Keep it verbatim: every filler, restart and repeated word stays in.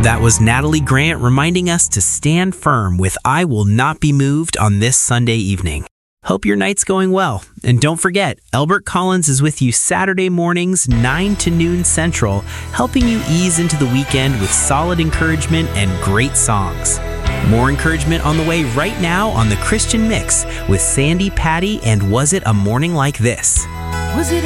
That was Natalie Grant reminding us to stand firm with I Will Not Be Moved on this Sunday evening. Hope your night's going well. And don't forget, Elbert Collins is with you Saturday mornings, nine to noon Central, helping you ease into the weekend with solid encouragement and great songs. More encouragement on the way right now on The Christian Mix with Sandy, Patty, and Was It a Morning Like This? Was it